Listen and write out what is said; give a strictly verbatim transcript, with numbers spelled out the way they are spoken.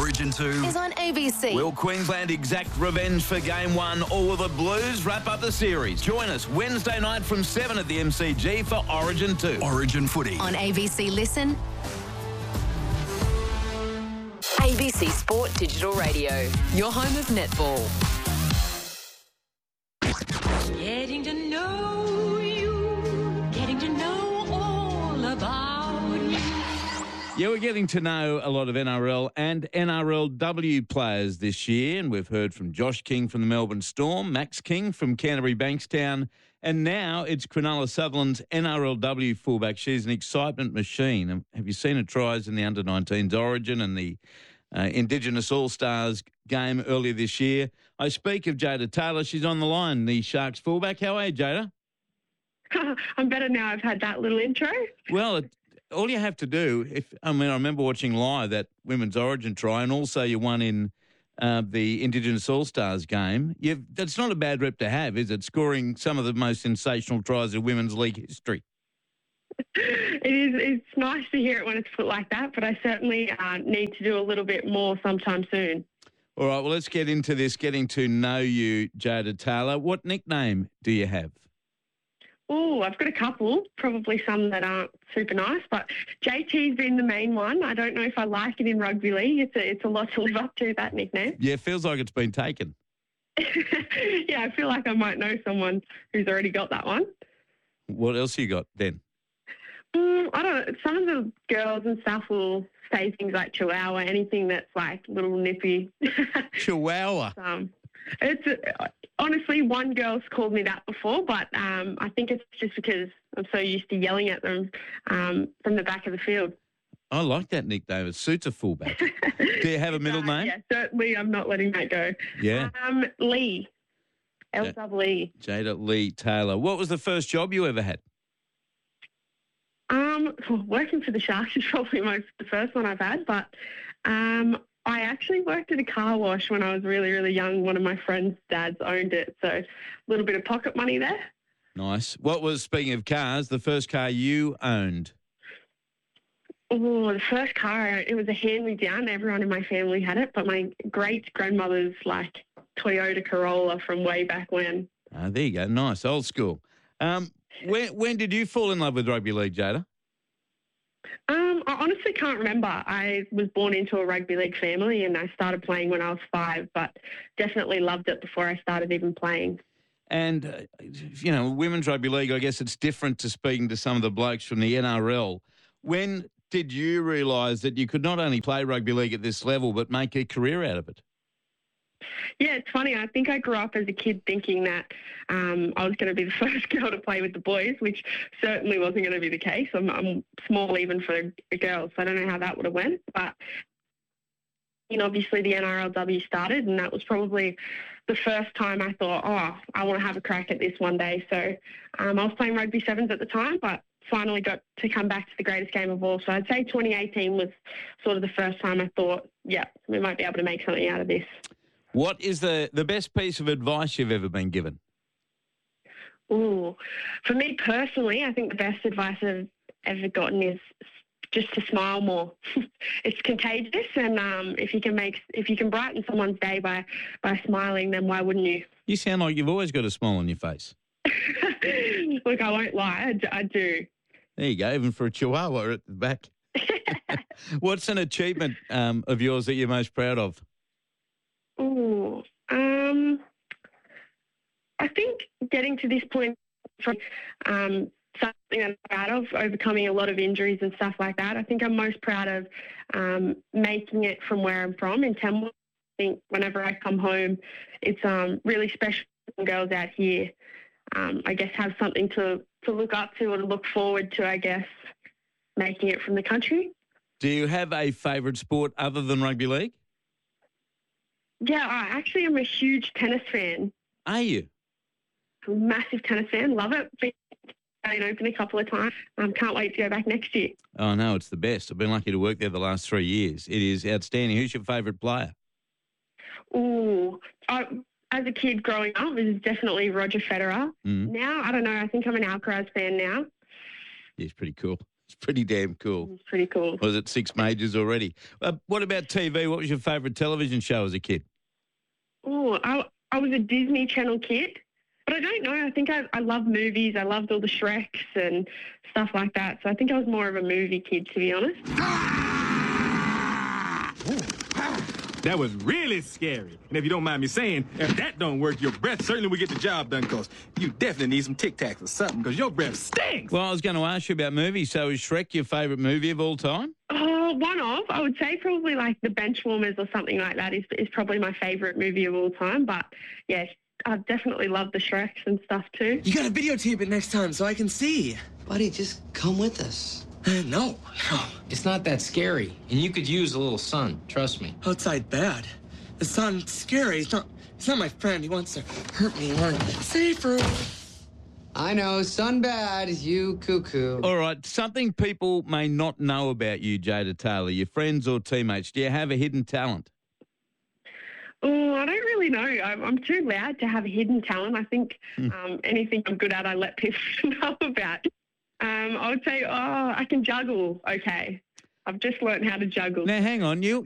Origin two is on A B C. Will Queensland exact revenge for Game one, or will the Blues wrap up the series? Join us Wednesday night from seven at the M C G for Origin two. Origin footy. On A B C Listen. A B C Sport Digital Radio, your home of netball. Getting to know you, getting to know all about you. Yeah, we're getting to know a lot of N R L and N R L W players this year, and we've heard from Josh King from the Melbourne Storm, Max King from Canterbury Bankstown, and now it's Cronulla Sutherland's N R L W fullback. She's an excitement machine. Have you seen her tries in the under nineteens Origin and the uh, Indigenous All-Stars game earlier this year? I speak of Jada Taylor. She's on the line, the Sharks fullback. How are you, Jada? I'm better now I've had that little intro. Well, it, all you have to do, if I mean, I remember watching live that Women's Origin try, and also you won in uh, the Indigenous All-Stars game. You've, that's not a bad rep to have, is it? Scoring some of the most sensational tries in Women's League history. It is. It's nice to hear it when it's put like that, but I certainly uh, need to do a little bit more sometime soon. All right, well, let's get into this, getting to know you, Jada Taylor. What nickname do you have? Oh, I've got a couple, probably some that aren't super nice, but J T's been the main one. I don't know if I like it in rugby league. It's a, it's a lot to live up to, that nickname. Yeah, it feels like it's been taken. Yeah, I feel like I might know someone who's already got that one. What else you got then? Mm, I don't know. Some of the girls and stuff will say things like chihuahua, anything that's like little nippy. Chihuahua. um, it's uh, honestly, one girl's called me that before, but um, I think it's just because I'm so used to yelling at them um, from the back of the field. I like that nickname. It suits a fullback. Do you have a middle Uh, name? yeah, certainly. I'm not letting that go. Yeah. Um, Lee. L double E. Jada Lee Taylor. What was the first job you ever had? Um, working for the Sharks is probably most the first one I've had, but um, I actually worked at a car wash when I was really, really young. One of my friend's dads owned it, so a little bit of pocket money there. Nice. What was, speaking of cars, the first car you owned? Oh, the first car, it was a hand-me-down. Everyone in my family had it, but my great-grandmother's, like, Toyota Corolla from way back when. Ah, there you go. Nice. Old school. Um, when, when did you fall in love with rugby league, Jada? Um, I honestly can't remember. I was born into a rugby league family and I started playing when I was five, but definitely loved it before I started even playing. And, uh, you know, women's rugby league, I guess it's different to speaking to some of the blokes from the N R L. When did you realise that you could not only play rugby league at this level but make a career out of it? Yeah, it's funny. I think I grew up as a kid thinking that um, I was going to be the first girl to play with the boys, which certainly wasn't going to be the case. I'm, I'm small even for a girl, so I don't know how that would have went. But you know, obviously the N R L W started, and that was probably the first time I thought, oh, I want to have a crack at this one day. So um, I was playing rugby sevens at the time, but finally got to come back to the greatest game of all. So I'd say twenty eighteen was sort of the first time I thought, yeah, we might be able to make something out of this. What is the, the best piece of advice you've ever been given? Ooh, for me personally, I think the best advice I've ever gotten is just to smile more. It's contagious, and um, if you can make, if you can brighten someone's day by by smiling, then why wouldn't you? You sound like you've always got a smile on your face. Look, I won't lie, I do, I do. There you go, even for a chihuahua at the back. What's an achievement um, of yours that you're most proud of? Ooh, um, I think getting to this point from um, something that I'm proud of, overcoming a lot of injuries and stuff like that. I think I'm most proud of um, making it from where I'm from in Tamworth. I think whenever I come home, it's um, really special girls out here, um, I guess, have something to, to look up to or to look forward to, I guess, making it from the country. Do you have a favourite sport other than rugby league? Yeah, I actually am a huge tennis fan. Are you? I'm a massive tennis fan. Love it. Been open a couple of times. Um, can't wait to go back next year. Oh, no, it's the best. I've been lucky to work there the last three years. It is outstanding. Who's your favourite player? Ooh, I, as a kid growing up, it was definitely Roger Federer. Mm. Now, I don't know. I think I'm an Alcaraz fan now. He's pretty cool. It's pretty damn cool. It's pretty cool. Was it six majors already? Uh, what about T V? What was your favourite television show as a kid? Oh, I, I was a Disney Channel kid, but I don't know. I think I, I love movies. I loved all the Shreks and stuff like that. So I think I was more of a movie kid, to be honest. That was really scary. And if you don't mind me saying, if that don't work, your breath certainly will get the job done, because you definitely need some Tic Tacs or something, because your breath stinks. Well, I was going to ask you about movies. So is Shrek your favourite movie of all time? Oh, one of. I would say probably like The Benchwarmers or something like that is, is probably my favourite movie of all time. But, yes, I definitely love the Shreks and stuff too. You gotta videotape it next time so I can see. Buddy, just come with us. Uh, no, no. It's not that scary, and you could use a little sun. Trust me. Outside bad. The sun's scary. He's not, he's not my friend. He wants to hurt me. Learn safer. I know, sun bad. You cuckoo. All right, something people may not know about you, Jada Taylor, your friends or teammates. Do you have a hidden talent? Oh, I don't really know. I'm, I'm too loud to have a hidden talent. I think um, anything I'm good at, I let people know about. Um, I would say, oh, I can juggle. Okay. I've just learned how to juggle. Now, hang on. You